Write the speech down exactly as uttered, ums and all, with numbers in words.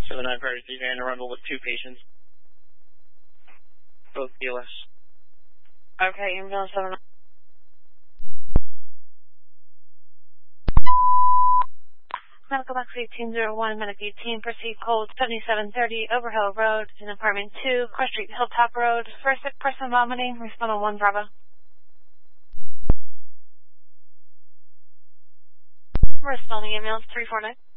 seven nine prior to Van Arundel with two patients. Both B L S. Okay, ambulance seven nine. Medical box eighteen oh one, Medic eighteen, proceed code seventy-seven thirty, Overhill Road, in apartment two, Cross Street, Hilltop Road. First sick person vomiting, respond on one Bravo. Responding ambulance three four nine.